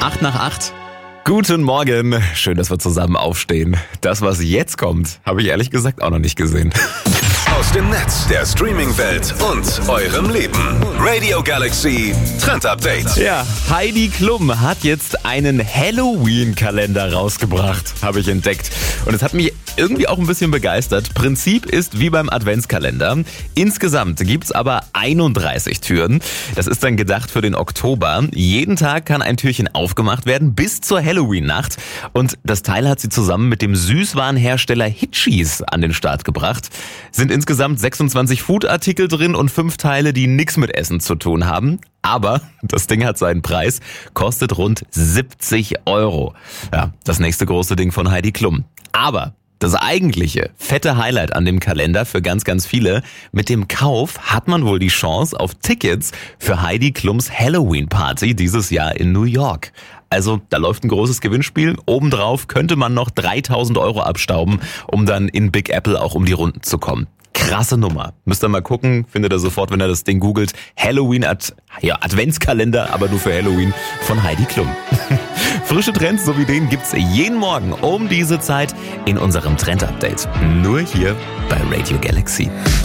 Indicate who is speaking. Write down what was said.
Speaker 1: 8:08. Guten Morgen. Schön, dass wir zusammen aufstehen. Das, was jetzt kommt, habe ich ehrlich gesagt auch noch nicht gesehen.
Speaker 2: Aus dem Netz, der Streaming-Welt und eurem Leben. Radio Galaxy Trend Update.
Speaker 1: Ja, Heidi Klum hat jetzt einen Halloween-Kalender rausgebracht, habe ich entdeckt. Und es hat mich irgendwie auch ein bisschen begeistert. Prinzip ist wie beim Adventskalender. Insgesamt gibt's aber 31 Türen. Das ist dann gedacht für den Oktober. Jeden Tag kann ein Türchen aufgemacht werden bis zur Halloween-Nacht. Und das Teil hat sie zusammen mit dem Süßwarenhersteller Hitchis an den Start gebracht. Sind insgesamt 26 Food-Artikel drin und 5 Teile, die nichts mit Essen zu tun haben. Aber das Ding hat seinen Preis, kostet rund 70 €. Ja, das nächste große Ding von Heidi Klum. Aber das eigentliche fette Highlight an dem Kalender für ganz, ganz viele: Mit dem Kauf hat man wohl die Chance auf Tickets für Heidi Klums Halloween-Party dieses Jahr in New York. Also da läuft ein großes Gewinnspiel. Obendrauf könnte man noch 3.000 € abstauben, um dann in Big Apple auch um die Runden zu kommen. Krasse Nummer. Müsst ihr mal gucken, findet ihr sofort, wenn ihr das Ding googelt. Halloween, Adventskalender, aber nur für Halloween von Heidi Klum. Frische Trends so wie den gibt's jeden Morgen um diese Zeit in unserem Trend-Update. Nur hier bei Radio Galaxy.